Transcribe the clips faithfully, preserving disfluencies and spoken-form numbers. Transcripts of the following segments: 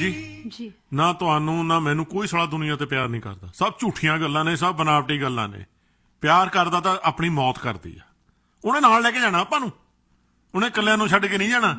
ਜੀ ਜੀ ਨਾ ਤੁਹਾਨੂੰ ਨਾ ਮੈਨੂੰ ਕੋਈ ਸਾਲਾ ਦੁਨੀਆ ਤੇ ਪਿਆਰ ਨਹੀਂ ਕਰਦਾ। ਸਭ ਝੂਠੀਆਂ ਗੱਲਾਂ ਨੇ, ਸਭ ਬਨਾਵਟੀ ਗੱਲਾਂ ਨੇ। ਪਿਆਰ ਕਰਦਾ ਤਾਂ ਆਪਣੀ ਮੌਤ ਕਰਦੀ ਆ। ਉਹਨੇ ਨਾਲ ਲੈ ਕੇ ਜਾਣਾ ਆਪਾਂ ਨੂੰ, ਉਹਨੇ ਇਕੱਲਿਆਂ ਨੂੰ ਛੱਡ ਕੇ ਨਹੀਂ ਜਾਣਾ।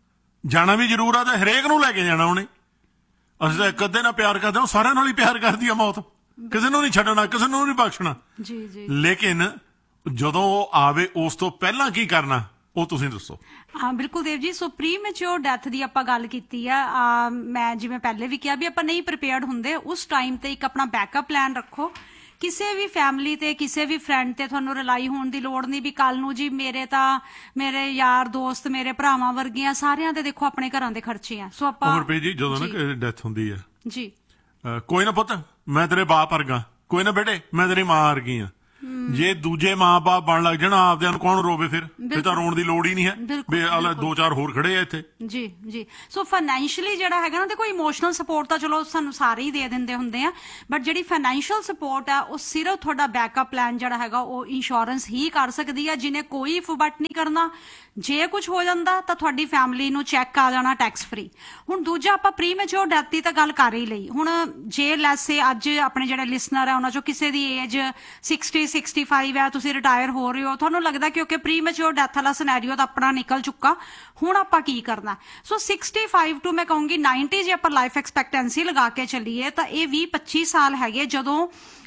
ਜਾਣਾ ਵੀ ਜ਼ਰੂਰ ਆ ਤੇ ਹਰੇਕ ਨੂੰ ਲੈ ਕੇ ਜਾਣਾ ਉਹਨੇ। ਅਸੀਂ ਤਾਂ ਇੱਕ ਅੱਧੇ ਨਾਲ ਪਿਆਰ ਕਰਦੇ ਹਾਂ, ਸਾਰਿਆਂ ਨਾਲ ਹੀ ਪਿਆਰ ਕਰਦੀ ਆ ਮੌਤ। ਕਿਸੇ ਨੂੰ ਨਹੀਂ ਛੱਡਣਾ, ਕਿਸੇ ਨੂੰ ਨਹੀਂ ਬਖਸ਼ਣਾ। ਜੀ ਜੀ ਲੇਕਿਨ ਜਦੋਂ ਉਹ ਆਵੇ ਉਸ ਤੋਂ ਪਹਿਲਾਂ ਕੀ ਕਰਨਾ ਉਹ ਤੁਸੀਂ ਦੱਸੋ। ਹਾਂ ਬਿਲਕੁਲ ਦੇਵ ਜੀ। ਸੋ ਪ੍ਰੀ ਮੈਚਿਓਰ ਡੈਥ ਦੀ ਆਪਾਂ ਗੱਲ ਕੀਤੀ ਆ। ਮੈਂ ਜਿਵੇਂ ਪਹਿਲੇ ਵੀ ਕਿਹਾ ਵੀ ਆਪਾਂ ਨਹੀਂ ਪ੍ਰੀਪੇਅਰਡ ਹੁੰਦੇ, ਉਸ ਟਾਈਮ ਤੇ ਇੱਕ ਆਪਣਾ ਬੈਕਅਪ ਪਲਾਨ ਰੱਖੋ। ਕਿਸੇ ਵੀ ਫੈਮਿਲੀ ਤੇ ਕਿਸੇ ਵੀ ਫਰੈਂਡ ਤੇ ਤੁਹਾਨੂੰ ਰਿਲਾਈ ਹੋਣ ਦੀ ਲੋੜ ਨਹੀਂ ਵੀ ਕੱਲ ਨੂੰ ਜੀ ਮੇਰੇ ਤਾਂ ਮੇਰੇ ਯਾਰ ਦੋਸਤ ਮੇਰੇ ਭਰਾਵਾਂ ਵਰਗੇ ਆ, ਸਾਰਿਆਂ ਦੇ ਦੇਖੋ ਆਪਣੇ ਘਰਾਂ ਦੇ ਖਰਚੇ ਆ। ਸੋ ਆਪਾਂ ਉਮਰਪ੍ਰੀਤ ਜੀ ਜਦੋਂ ਨਾ ਡੈਥ ਹੁੰਦੀ ਆ ਜੀ ਕੋਈ ਨਾ ਪੁੱਤ ਮੈਂ ਤੇਰੇ ਬਾਪ ਵਰਗਾ, ਕੋਈ ਨਾ ਬੇਟੇ ਮੈਂ ਤੇਰੀ ਮਾਂ ਵਰਗੀ ਆ। ਜੇ ਦੂਜੇ ਮਾਂ ਬਾਪ ਬਣ ਲੱਗ ਜਾਣਾ ਆਪਦਿਆਂ ਨੂੰ ਕੌਣ ਰੋਵੇ? ਫਿਰ ਫਿਰ ਤਾਂ ਰੋਣ ਦੀ ਲੋੜ ਹੀ ਨਹੀਂ ਹੈ ਵੀ ਆਲਾ ਦੋ ਚਾਰ ਹੋਰ ਖੜੇ ਆ ਇੱਥੇ। ਜੀ ਜੀ ਸੋ ਫਾਈਨੈਂਸ਼ੀਅਲੀ ਜਿਹੜਾ ਹੈਗਾ ਨਾ, ਦੇਖੋ ਇਮੋਸ਼ਨਲ ਸਪੋਰਟ ਤਾਂ ਚਲੋ ਸਾਨੂੰ ਸਾਰੇ ਹੀ ਦੇ ਦਿੰਦੇ ਹੁੰਦੇ ਆ, ਬਟ ਜਿਹੜੀ ਫਾਈਨੈਂਸ਼ੀਅਲ ਸਪੋਰਟ ਆ ਉਹ ਸਿਰਫ ਤੁਹਾਡਾ ਬੈਕਅਪ ਪਲਾਨ ਜਿਹੜਾ ਹੈਗਾ ਉਹ ਇੰਸ਼ੋਰੈਂਸ ਹੀ ਕਰ ਸਕਦੀ ਆ, ਜਿਹਨੇ ਕੋਈ ਫੁਬਟ ਨਹੀਂ ਕਰਨਾ। ਜੇ ਕੁਝ ਹੋ ਜਾਂਦਾ ਤਾਂ ਤੁਹਾਡੀ ਫੈਮਿਲੀ ਨੂੰ ਚੈੱਕ ਆ ਜਾਣਾ ਟੈਕਸ ਫ੍ਰੀ। ਹੁਣ ਦੂਜਾ ਆਪਾਂ ਪ੍ਰੀ ਮੈਚਿਓਰ ਡੈਥ ਦੀ ਤਾਂ ਗੱਲ ਕਰ ਹੀ ਲਈ। ਹੁਣ ਜੇ ਲੈਸੇ ਅੱਜ ਆਪਣੇ ਜਿਹੜੇ ਲਿਸਨਰ ਆ ਉਹਨਾਂ ਚੋਂ ਕਿਸੇ ਦੀ ਏਜ ਸਿਕਸਟੀ ਸਿਕਸਟੀ ਫਾਈਵ ਹੈ, ਤੁਸੀਂ ਰਿਟਾਇਰ ਹੋ ਰਹੇ ਹੋ, ਤੁਹਾਨੂੰ ਲੱਗਦਾ ਕਿਉਂਕਿ ਪ੍ਰੀ ਮੈਚਿਓਰ ਡੈਥ ਵਾਲਾ ਸਿਨੈਰੀਓ ਤਾਂ ਆਪਣਾ ਨਿਕਲ ਚੁੱਕਾ, ਹੁਣ ਆਪਾਂ ਕੀ ਕਰਨਾ? ਸੋ ਸਿਕਸਟੀ ਫਾਈਵ ਟੂ ਮੈਂ ਕਹੂੰਗੀ ਨਾਈਨਟੀ ਜੇ ਆਪਾਂ ਲਾਈਫ ਐਕਸਪੈਕਟੈਂਸੀ ਲਗਾ ਕੇ ਚੱਲੀਏ ਤਾਂ ਇਹ ਵੀਹ ਪੱਚੀ ਸਾਲ ਹੈਗੇ ਜਦੋਂ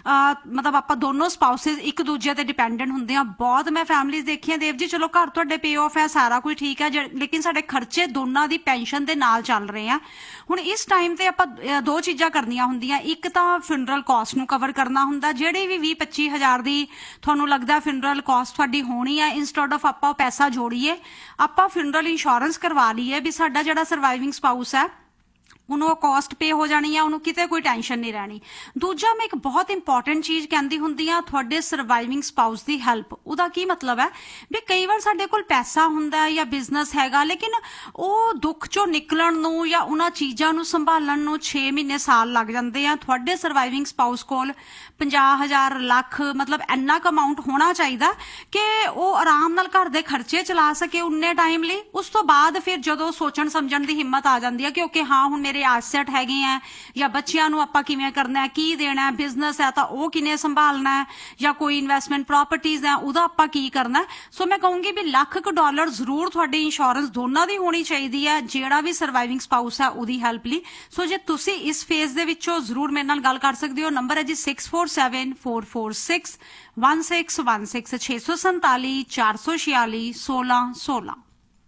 ਮਤਲਬ ਆਪਾਂ ਦੋਨੋਂ ਸਪਾਊਸਿਸ ਇੱਕ ਦੂਜੇ ਤੇ ਡਿਪੈਂਡੈਂਟ ਹੁੰਦੇ ਆ। ਬਹੁਤ ਮੈਂ ਫੈਮਿਲੀਜ਼ ਦੇਖੀਆਂ ਦੇਵ ਜੀ, ਚਲੋ ਘਰ ਤੁਹਾਡੇ ਪੇ ਆਫ ਹੈ, ਸਾਰਾ ਕੁਝ ਠੀਕ ਹੈ, ਲੇਕਿਨ ਸਾਡੇ ਖਰਚੇ ਦੋਨਾਂ ਦੀ ਪੈਨਸ਼ਨ ਦੇ ਨਾਲ ਚੱਲ ਰਹੇ ਆ। ਹੁਣ ਇਸ ਟਾਈਮ ਤੇ ਆਪਾਂ ਦੋ ਚੀਜ਼ਾਂ ਕਰਨੀਆਂ ਹੁੰਦੀਆਂ। ਇੱਕ ਤਾਂ ਫਿਨਰਲ ਕਾਸਟ ਨੂੰ ਕਵਰ ਕਰਨਾ ਹੁੰਦਾ, ਜਿਹੜੀ ਵੀ ਵੀਹ ਪੱਚੀ ਹਜ਼ਾਰ ਦੀ ਤੁਹਾਨੂੰ ਲੱਗਦਾ ਫਿਨਰਲ ਕਾਸਟ ਤੁਹਾਡੀ ਹੋਣੀ ਹੈ, ਇੰਸਟੈਡ ਆਫ ਆਪਾਂ ਉਹ ਪੈਸਾ ਜੋੜੀਏ ਆਪਾਂ ਫਿਨਰਲ ਇੰਸ਼ੋਰੈਂਸ ਕਰਵਾ ਲਈਏ ਵੀ ਸਾਡਾ ਜਿਹੜਾ ਸਰਵਾਈਵਿੰਗ ਸਪਾਊਸ ਹੈ ਉਹਨੂੰ ਉਹ ਕਾਸਟ ਪੇ ਹੋ ਜਾਣੀ ਆ, ਉਹਨੂੰ ਕਿਤੇ ਕੋਈ ਟੈਨਸ਼ਨ ਨਹੀਂ ਰਹਿਣੀ। ਦੂਜਾ ਮੈਂ ਇੱਕ ਬਹੁਤ ਇੰਪੋਰਟੈਂਟ ਚੀਜ਼ ਕਹਿੰਦੀ ਹੁੰਦੀ ਆ, ਤੁਹਾਡੇ ਸਰਵਾਈਵਿੰਗ ਸਪਾਊਸ ਦੀ ਹੈਲਪ। ਉਹਦਾ ਕੀ ਮਤਲਬ ਹੈ ਵੀ ਕਈ ਵਾਰ ਸਾਡੇ ਕੋਲ ਪੈਸਾ ਹੁੰਦਾ ਜਾਂ ਬਿਜ਼ਨਸ ਹੈਗਾ, ਲੇਕਿਨ ਉਹ ਦੁੱਖ ਚੋਂ ਨਿਕਲਣ ਨੂੰ ਜਾਂ ਉਹਨਾਂ ਚੀਜ਼ਾਂ ਨੂੰ ਸੰਭਾਲਣ ਨੂੰ ਛੇ ਮਹੀਨੇ ਸਾਲ ਲੱਗ ਜਾਂਦੇ ਆ। ਤੁਹਾਡੇ ਸਰਵਾਈਵਿੰਗ ਸਪਾਊਸ ਕੋਲ ਪੰਜਾਹ ਹਜ਼ਾਰ ਲੱਖ ਮਤਲਬ ਇੰਨਾ ਕੁ ਅਮਾਊਂਟ ਹੋਣਾ ਚਾਹੀਦਾ ਕਿ ਉਹ ਆਰਾਮ ਨਾਲ ਘਰ ਦੇ ਖਰਚੇ ਚਲਾ ਸਕੇ ਉਨੇ ਟਾਈਮ ਲਈ। ਉਸ ਤੋਂ ਬਾਅਦ ਫਿਰ ਜਦੋਂ ਸੋਚਣ ਸਮਝਣ ਦੀ ਹਿੰਮਤ ਆ ਜਾਂਦੀ ਹੈ ਕਿ ਓਕੇ ਹਾਂ ਹੁਣ ਮੇਰੇ ਐਸੈਟ ਹੈਗੇ ਆ, ਜਾਂ ਬੱਚਿਆਂ ਨੂੰ ਆਪਾਂ ਕਿਵੇਂ ਕਰਨਾ ਹੈ, ਕੀ ਦੇਣਾ, ਬਿਜ਼ਨਸ ਹੈ ਤਾਂ ਉਹ ਕਿਵੇਂ ਸੰਭਾਲਣਾ ਹੈ, ਜਾਂ ਕੋਈ ਇਨਵੈਸਟਮੈਂਟ ਪ੍ਰੋਪਰਟੀਜ਼ ਹੈ ਉਹਦਾ ਆਪਾਂ ਕੀ ਕਰਨਾ। ਸੋ ਮੈਂ ਕਹੂੰਗੀ ਵੀ ਲੱਖ ਕੁ ਡਾਲਰ ਜ਼ਰੂਰ ਤੁਹਾਡੀ ਇੰਸ਼ੋਰੈਂਸ ਦੋਨਾਂ ਦੀ ਹੋਣੀ ਚਾਹੀਦੀ ਹੈ, ਜਿਹੜਾ ਵੀ ਸਰਵਾਈਵਿੰਗ ਸਪਾਊਸ ਹੈ ਉਹਦੀ ਹੈਲਪ ਲਈ। ਸੋ ਜੇ ਤੁਸੀਂ ਇਸ ਫੇਜ਼ ਦੇ ਵਿੱਚੋਂ ਜ਼ਰੂਰ ਮੇਰੇ ਨਾਲ ਗੱਲ ਕਰ ਸਕਦੇ ਹੋ। ਨੰਬਰ ਹੈ G six four seven four four six one six one six ਛੇ ਸੌ ਸੰਤਾਲੀ ਚਾਰ ਸੌ ਛਿਆਲੀ ਸੋਲਾਂ ਸੋਲਾਂ।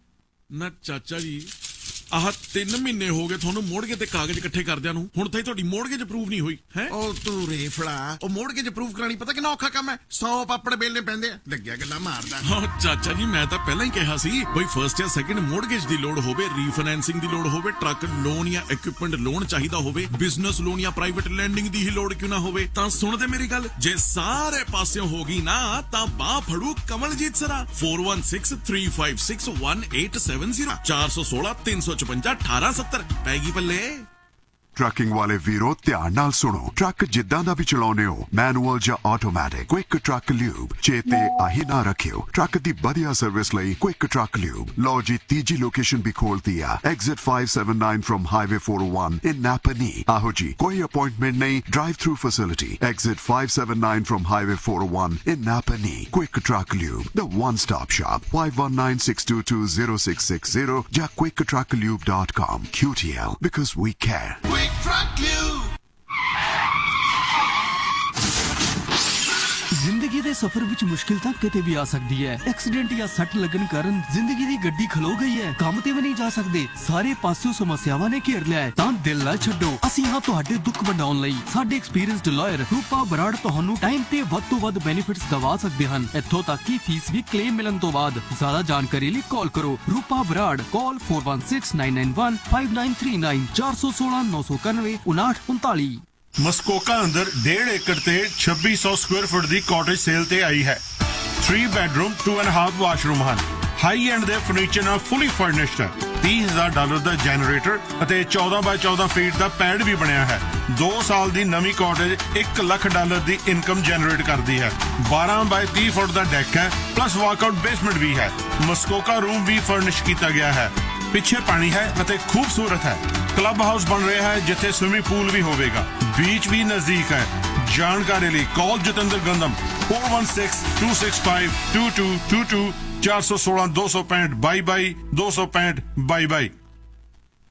ਨਾ ਚਾਚਾ ਜੀ ਆਹ ਤਿੰਨ ਮਹੀਨੇ ਹੋ ਗਏ ਤੁਹਾਨੂੰ ਮੋੜਗੇ ਤੇ ਕਾਗਜ਼ ਇਕੱਠੇ ਕਰਦਿਆਂ ਨੂੰ, ਹੁਣ ਤਾਈ ਤੁਹਾਡੀ ਮੋੜਗੇਜ ਅਪਰੂਵ ਨਹੀਂ ਹੋਈ ਹੈ। ਉਹ ਤੂੰ ਰੇਫੜਾ, ਉਹ ਮੋੜਗੇਜ ਅਪਰੂਵ ਕਰਾਣੀ ਪਤਾ ਕਿੰਨਾ ਔਖਾ ਕੰਮ ਹੈ। ਸੌ ਪਾਪੜ ਬੇਲਣੇ ਪੈਂਦੇ ਆ, ਲੱਗਿਆ ਗੱਲਾਂ ਮਾਰਦਾ। ਹਾਂ ਚਾਚਾ ਜੀ ਮੈਂ ਤਾਂ ਪਹਿਲਾਂ ਹੀ ਕਿਹਾ ਸੀ ਬਈ ਫਰਸਟ ਜਾਂ ਸੈਕਿੰਡ ਮੋੜਗੇਜ ਦੀ ਲੋੜ ਹੋਵੇ, ਰੀਫਾਈਨੈਂਸਿੰਗ ਦੀ ਲੋੜ ਹੋਵੇ, ਟਰੱਕ ਲੋਨ ਜਾਂ ਇਕਵਿਪਮੈਂਟ ਲੋਨ ਚਾਹੀਦਾ ਹੋਵੇ, ਬਿਜ਼ਨਸ ਲੋਨ ਜਾਂ ਪ੍ਰਾਈਵੇਟ ਲੈਂਡਿੰਗ ਦੀ ਹੀ ਲੋੜ ਕਿਉਂ ਨਾ ਹੋਵੇ। ਤਾਂ ਸੁਣਦੇ ਮੇਰੀ ਗੱਲ, ਜੇ ਸਾਰੇ ਪਾਸਿਓਂ ਹੋ ਗਈ ਨਾ ਤਾਂ ਬਾਹ ਫੜੂ Kamaljit ਸਰਾ। Four one six three five six one eight seven zero ਚਾਰ ਸੌ ਸੋਲਾਂ ਤਿੰਨ ਸੌ ਚੁਰੰਜਾ ਅਠਾਰਾਂ ਸੱਤਰ ਪੈਗੀ ਪੱਲੇ। ਟਰੱਕਿੰਗ ਵਾਲੇ ਵੀਰੋ ਧਿਆਨ ਨਾਲ ਸੁਣੋ। ਟਰੱਕ ਜਿੱਦਾਂ ਦਾ ਵੀ ਚਲਾਉਨੇ ਹੋ, ਮੈਨੂਅਲ ਜਾਂ ਆਟੋਮੈਟਿਕ, ਕੁਇਕ ਟਰੱਕ ਲਿਊਬ ਚੇਤੇ ਆਹੀ ਨਾ ਰੱਖਿਓ। ਟਰੱਕ ਦੀ ਵਧੀਆ ਸਰਵਿਸ ਲਈ ਕੁਇਕ ਟਰੱਕ ਲਿਊਬ। ਲਓ ਜੀ ਤੀਜੀ ਲੋਕੇਸ਼ਨ ਵੀ ਖੋਲਤੀ ਆ, exit five seven nine firm highway four O one in ਨਾਪਨੀ। ਆਹੋ ਜੀ ਕੋਈ ਅਪਾਇੰਟਮੈਂਟ ਨਹੀਂ, drive through facility, exit five seven nine firm highway four O one in ਨਾਪਨੀ। Quick truck lube, the one stop shop. Five one nine six to two zero six six zero ਜਾਂ quick truck lube dot com. Q T L because we care. ਜ਼ਿੰਦਗੀ ਦੇ ਸਫ਼ਰ ਵਿੱਚ ਮੁਸ਼ਕਿਲ ਤਾਂ ਕਿਤੇ ਵੀ ਆ ਸਕਦੀ ਹੈ। ਐਕਸੀਡੈਂਟ ਜਾਂ ਸੱਟ ਲੱਗਣ ਕਾਰਨ ਜ਼ਿੰਦਗੀ ਦੀ ਗੱਡੀ ਖਲੋ ਗਈ ਹੈ, ਕੰਮ ਤੇ ਵੀ ਨਹੀਂ ਜਾ ਸਕਦੇ, ਸਾਰੇ ਪਾਸਿਓਂ ਸਮੱਸਿਆਵਾਂ ਨੇ ਘੇਰ ਲਿਆ ਹੈ, ਤਾਂ ਦਿਲ ਨਾ ਛੱਡੋ। ਅਸੀਂ ਹਾਂ ਤੁਹਾਡੇ ਦੁੱਖ ਵੰਡਾਉਣ ਲਈ। ਸਾਡੇ ਐਕਸਪੀਰੀਅੰਸਡ ਲਾਇਰ ਰੂਪਾ ਬਰਾੜ ਤੁਹਾਨੂੰ ਟਾਈਮ ਤੇ ਵੱਧ ਤੋਂ ਵੱਧ ਬੈਨੀਫਿਟਸ ਦਵਾ ਸਕਦੇ ਹਨ, ਇੱਥੋਂ ਤੱਕ ਕਿ ਫੀਸ ਵੀ ਕਲੇਮ ਮਿਲਣ ਤੋਂ ਬਾਅਦ। ਜ਼ਿਆਦਾ ਜਾਣਕਾਰੀ ਲਈ ਕਾਲ ਕਰੋ ਰੂਪਾ ਬਰਾੜ। ਕਾਲ four one six nine nine one five nine three nine ਚਾਰ ਸੌ ਸੋਲਾਂ ਨੌ ਸੌ ਇਕਾਨਵੇਂ ਉਨਾਹਠ ਉਨਤਾਲੀ। ਮਸਕੋਕਾ ਅੰਦਰ ਡੇਢ ਏਕੜ ਤੇ ਛੱਬੀ ਸੌ ਸਕੁਅਰ ਫੁੱਟ ਦੀ ਕਾਟੇਜ ਸੇਲ ਤੇ ਆਈ ਹੈ। Three bedroom to and half washroom ਹਨ। ਹਾਈ ਐਂਡ ਦੇ ਫਰਨੀਚਰ ਨਾਲ ਫੁੱਲੀ ਫਰਨਿਸ਼ਡ ਹੈ। ਤੀਹ ਹਜ਼ਾਰ ਡਾਲਰ ਦਾ ਜੈਨਰੇਟਰ ਅਤੇ ਚੌਦਾਂ ਬਾਈ ਚੌਦਾਂ ਫੀਟ ਦਾ ਪੈਡ ਵੀ ਬਣਿਆ ਹੈ। ਦੋ ਸਾਲ ਦੀ ਨਵੀਂ ਕਾਟੇਜ ਇੱਕ ਲੱਖ ਡਾਲਰ ਦੀ ਇਨਕਮ ਜਨਰੇਟ ਕਰਦੀ ਹੈ। ਬਾਰਾਂ ਬਾਈ ਤੀਹ ਫੁੱਟ ਦਾ ਡੈਕ ਹੈ, ਪਲੱਸ ਵਾਕਆਊਟ ਬੇਸਮੈਂਟ ਵੀ ਹੈ। ਮਸਕੋਕਾ ਰੂਮ ਵੀ ਫਰਨਿਸ਼ ਕੀਤਾ ਗਿਆ ਹੈ। ਪਿੱਛੇ ਪਾਣੀ ਹੈ ਅਤੇ ਖੂਬਸੂਰਤ ਹੈ। ਕਲੱਬ ਹਾਊਸ ਬਣ ਰਿਹਾ ਹੈ ਜਿੱਥੇ ਸਵਿਮਿੰਗ ਪੂਲ ਵੀ ਹੋਵੇਗਾ। ਬੀਚ ਵੀ ਨਜ਼ਦੀਕ ਹੈ। ਜਾਣਕਾਰੀ ਲਈ ਕਾਲ Jatinder ਗੰਦਮ four one six two six five two two two two ਚਾਰ ਸੌ ਸੋਲਾਂ ਦੋ ਸੌ ਪੈਂਹਠ ਬਾਈ ਬਾਈ ਦੋ ਸੌ ਪੈਂਹਠ ਬਾਈ ਬਾਈ।